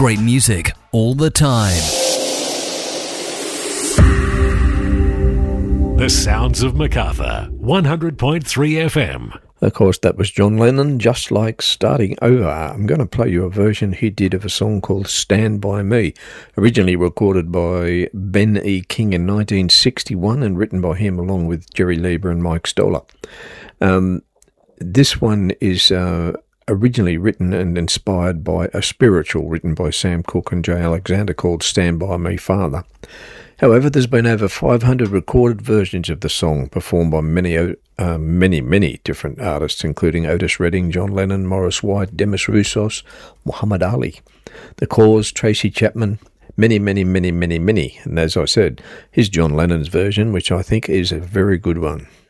Great music all the time. The Sounds of Macarthur, 100.3 FM. Of course, that was John Lennon, Just Like Starting Over. I'm going to play you a version he did of a song called Stand By Me, originally recorded by Ben E. King in 1961 and written by him along with Jerry Lieber and Mike Stoller. This one is originally written and inspired by a spiritual written by Sam Cooke and Jay Alexander called Stand By Me, Father. However, there's been over 500 recorded versions of the song performed by many different artists, including Otis Redding, John Lennon, Maurice White, Demis Roussos, Muhammad Ali, The Cause, Tracy Chapman, many. And as I said, here's John Lennon's version, which I think is a very good one.